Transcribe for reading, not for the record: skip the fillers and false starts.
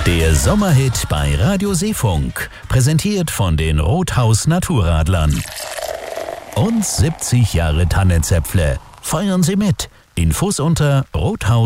Der Sommerhit bei Radio Seefunk, präsentiert von den Rothaus Naturradlern. Und 70 Jahre Tannenzäpfle. Feiern Sie mit. Infos unter rothaus